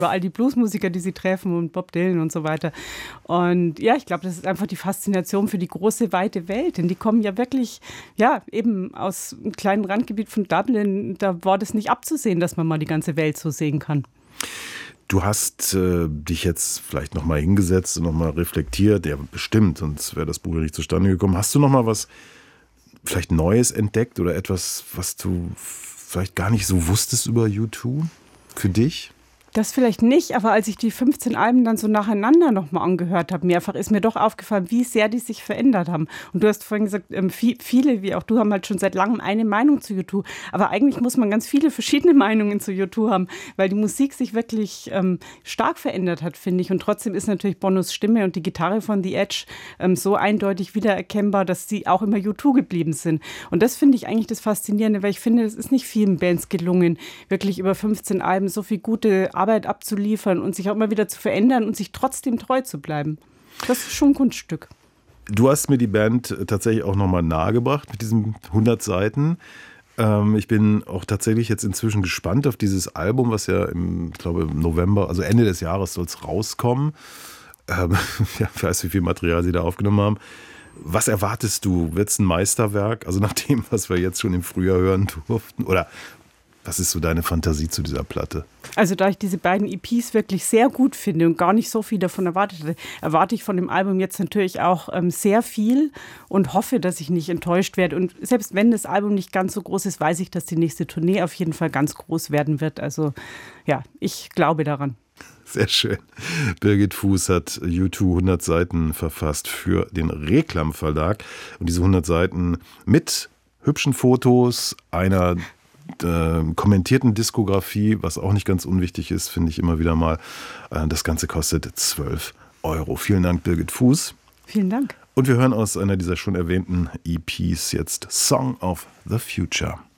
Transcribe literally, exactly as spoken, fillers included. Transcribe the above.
über all die Bluesmusiker, die sie treffen und Bob Dylan und so weiter. Und ja, ich glaube, das ist einfach die Faszination für die große, weite Welt. Denn die kommen ja wirklich, ja, eben aus einem kleinen Randgebiet von Dublin. Da war das nicht abzusehen, dass man mal die ganze Welt so sehen kann. Du hast äh, dich jetzt vielleicht nochmal hingesetzt und nochmal reflektiert. Ja, bestimmt, sonst wäre das Buch nicht zustande gekommen. Hast du nochmal was vielleicht Neues entdeckt oder etwas, was du vielleicht gar nicht so wusstest über U zwei für dich? Das vielleicht nicht, aber als ich die fünfzehn Alben dann so nacheinander nochmal angehört habe, mehrfach ist mir doch aufgefallen, wie sehr die sich verändert haben. Und du hast vorhin gesagt, viele, wie auch du, haben halt schon seit langem eine Meinung zu U zwei. Aber eigentlich muss man ganz viele verschiedene Meinungen zu U zwei haben, weil die Musik sich wirklich ähm, stark verändert hat, finde ich. Und trotzdem ist natürlich Bonos Stimme und die Gitarre von The Edge ähm, so eindeutig wiedererkennbar, dass sie auch immer U zwei geblieben sind. Und das finde ich eigentlich das Faszinierende, weil ich finde, es ist nicht vielen Bands gelungen, wirklich über fünfzehn Alben so viel gute Arbeit abzuliefern und sich auch immer wieder zu verändern und sich trotzdem treu zu bleiben. Das ist schon ein Kunststück. Du hast mir die Band tatsächlich auch nochmal nahegebracht mit diesen hundert Seiten. Ähm, ich bin auch tatsächlich jetzt inzwischen gespannt auf dieses Album, was ja im, ich glaube, im November, also Ende des Jahres soll es rauskommen. Ähm, ja, ich weiß, wie viel Material sie da aufgenommen haben. Was erwartest du? Wird es ein Meisterwerk? Also nach dem, was wir jetzt schon im Frühjahr hören durften? Oder was ist so deine Fantasie zu dieser Platte? Also da ich diese beiden E Ps wirklich sehr gut finde und gar nicht so viel davon erwartet hatte, erwarte ich von dem Album jetzt natürlich auch ähm, sehr viel und hoffe, dass ich nicht enttäuscht werde. Und selbst wenn das Album nicht ganz so groß ist, weiß ich, dass die nächste Tournee auf jeden Fall ganz groß werden wird. Also ja, ich glaube daran. Sehr schön. Birgit Fuß hat U zwei hundert Seiten verfasst für den Reklam Verlag. Und diese hundert Seiten mit hübschen Fotos, einer Äh, kommentierten Diskografie, was auch nicht ganz unwichtig ist, finde ich immer wieder mal. Äh, das Ganze kostet zwölf Euro. Vielen Dank, Birgit Fuß. Vielen Dank. Und wir hören aus einer dieser schon erwähnten E Ps jetzt Song of the Future.